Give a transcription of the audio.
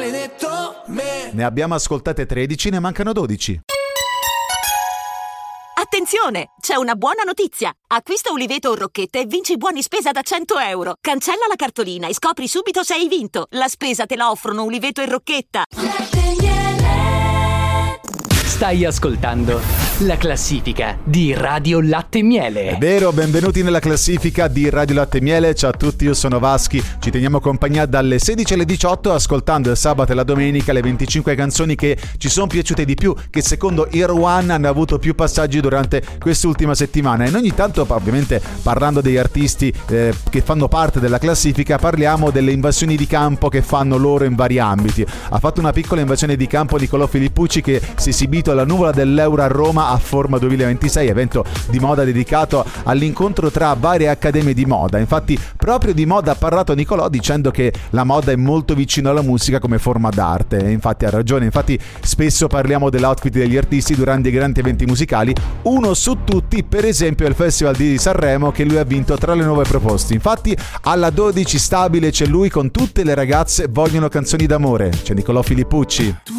maledetto me. Ne abbiamo ascoltate 13, ne mancano 12. Attenzione! C'è una buona notizia! Acquista Uliveto o Rocchette e vinci buoni spesa da 100 euro. Cancella la cartolina e scopri subito se hai vinto. La spesa te la offrono Uliveto e Rocchetta. Stai ascoltando la classifica di Radio Latte e Miele. È vero, benvenuti nella classifica di Radio Latte e Miele. Ciao a tutti, io sono Vaschi. Ci teniamo compagnia dalle 16 alle 18 ascoltando il sabato e la domenica le 25 canzoni che ci sono piaciute di più, che secondo Ear One hanno avuto più passaggi durante quest'ultima settimana. E ogni tanto, ovviamente, parlando degli artisti che fanno parte della classifica, parliamo delle invasioni di campo che fanno loro in vari ambiti. Ha fatto una piccola invasione di campo Nicolò Filippucci, che si è esibito alla Nuvola dell'Euro a Roma a Forma 2026, evento di moda dedicato all'incontro tra varie accademie di moda. Infatti proprio di moda ha parlato Nicolò, dicendo che la moda è molto vicino alla musica come forma d'arte, e infatti ha ragione. Infatti spesso parliamo dell'outfit degli artisti durante i grandi eventi musicali, uno su tutti per esempio è il Festival di Sanremo, che lui ha vinto tra le nuove proposte. Infatti alla 12 stabile c'è lui con Tutte le ragazze vogliono canzoni d'amore, c'è Nicolò Filippucci.